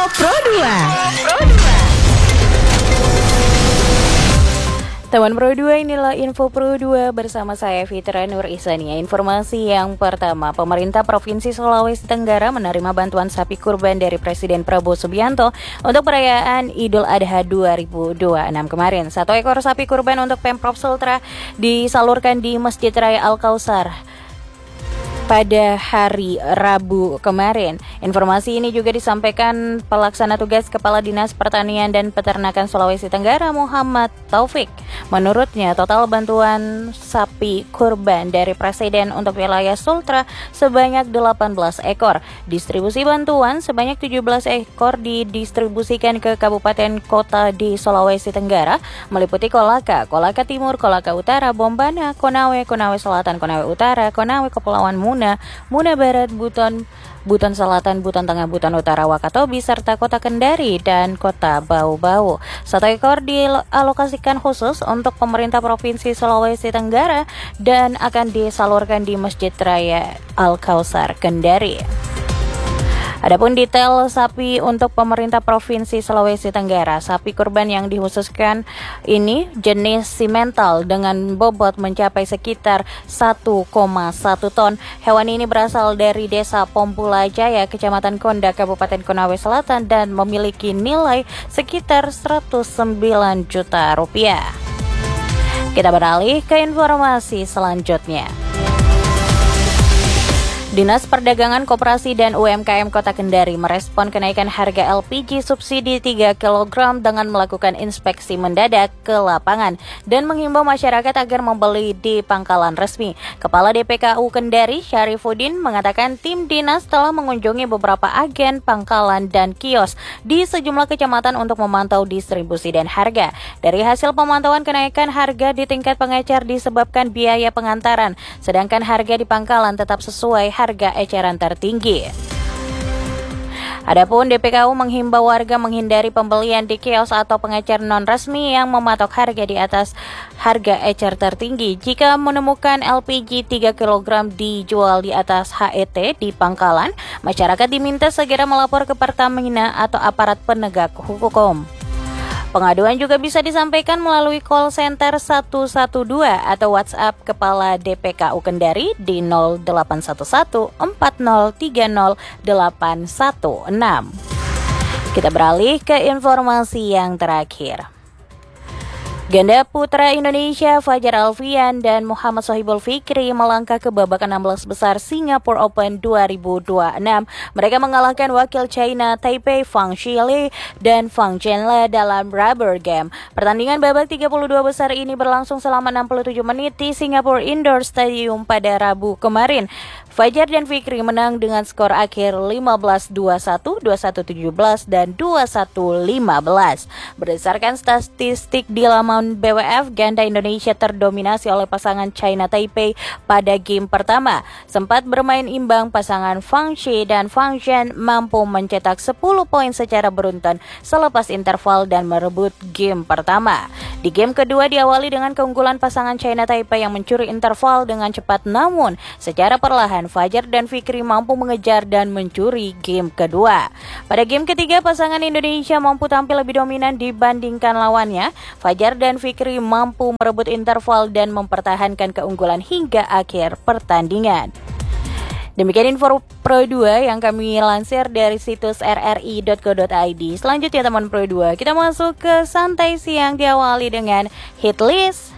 Pro 2. Teman Pro 2, inilah info Pro 2 bersama saya Fitra Nur Ihsania. Informasi yang pertama, pemerintah Provinsi Sulawesi Tenggara menerima bantuan sapi kurban dari Presiden Prabowo Subianto untuk perayaan Idul Adha 2026 kemarin. 1 ekor sapi kurban untuk Pemprov Sultra disalurkan di Masjid Raya Al-Kautsar pada hari Rabu kemarin. Informasi ini juga disampaikan Pelaksana Tugas Kepala Dinas Pertanian dan Peternakan Sulawesi Tenggara Muhammad Taufik. Menurutnya, total bantuan sapi kurban dari Presiden untuk wilayah Sultra sebanyak 18 ekor. Distribusi bantuan sebanyak 17 ekor didistribusikan ke kabupaten kota di Sulawesi Tenggara, meliputi Kolaka, Kolaka Timur, Kolaka Utara, Bombana, Konawe, Konawe Selatan, Konawe Utara, Konawe Kepulauan Muna, Muna Barat, Buton Selatan, Buton Tengah, Buton Utara, Wakatobi, serta Kota Kendari dan Kota Bau-Bau. 1 ekor dialokasikan khusus untuk pemerintah Provinsi Sulawesi Tenggara dan akan disalurkan di Masjid Raya Al-Kautsar Kendari. Adapun detail sapi untuk pemerintah Provinsi Sulawesi Tenggara, sapi kurban yang dikhususkan ini jenis simental dengan bobot mencapai sekitar 1,1 ton. Hewan ini berasal dari Desa Pompula Jaya, Kecamatan Konda, Kabupaten Konawe Selatan dan memiliki nilai sekitar 109 juta rupiah. Kita beralih ke informasi selanjutnya. Dinas Perdagangan Koperasi dan UMKM Kota Kendari merespon kenaikan harga LPG subsidi 3 kg dengan melakukan inspeksi mendadak ke lapangan dan menghimbau masyarakat agar membeli di pangkalan resmi. Kepala DPKU Kendari, Syarifuddin, mengatakan tim dinas telah mengunjungi beberapa agen, pangkalan, dan kios di sejumlah kecamatan untuk memantau distribusi dan harga. Dari hasil pemantauan, kenaikan harga di tingkat pengecer disebabkan biaya pengantaran, sedangkan harga di pangkalan tetap sesuai harga eceran tertinggi. Adapun DPKU menghimbau warga menghindari pembelian di kios atau pengecer non-resmi yang mematok harga di atas harga ecer tertinggi. Jika menemukan LPG 3 kg dijual di atas HET di pangkalan, masyarakat diminta segera melapor ke Pertamina atau aparat penegak hukum. Pengaduan juga bisa disampaikan melalui call center 112 atau WhatsApp Kepala DPKU Kendari di 0811 4030 816. Kita beralih ke informasi yang terakhir. Ganda putra Indonesia Fajar Alfian dan Muhammad Sohibul Fikri melangkah ke babak 16 besar Singapore Open 2026. Mereka mengalahkan wakil China Taipei Fang Shili dan Fang Zhenle dalam rubber game. Pertandingan babak 32 besar ini berlangsung selama 67 menit di Singapore Indoor Stadium pada Rabu kemarin. Fajar dan Fikri menang dengan skor akhir 15-21, 21-17, dan 21-15. Berdasarkan statistik di laman BWF, ganda Indonesia terdominasi oleh pasangan China Taipei pada game pertama. Sempat bermain imbang, pasangan Fang Shi dan Fang Zhen mampu mencetak 10 poin secara beruntun selepas interval dan merebut game pertama. Di game kedua diawali dengan keunggulan pasangan China Taipei yang mencuri interval dengan cepat, namun secara perlahan Fajar dan Fikri mampu mengejar dan mencuri game kedua. Pada game ketiga, pasangan Indonesia mampu tampil lebih dominan dibandingkan lawannya. Fajar dan Fikri mampu merebut interval dan mempertahankan keunggulan hingga akhir pertandingan. Demikian info Pro 2 yang kami lansir dari situs rri.co.id. Selanjutnya teman Pro 2, kita masuk ke santai siang diawali dengan hit list